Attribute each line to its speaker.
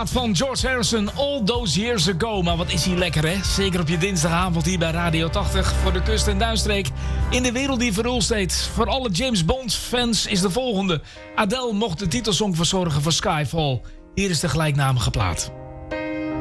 Speaker 1: plaat van George Harrison, All Those Years Ago. Maar wat is hij lekker, hè? Zeker op je dinsdagavond hier bij Radio 80 voor de kust- en duinstreek. In de wereld die verhulst heet. Voor alle James Bond-fans is de volgende. Adele mocht de titelsong verzorgen voor Skyfall. Hier is de gelijknamige plaat.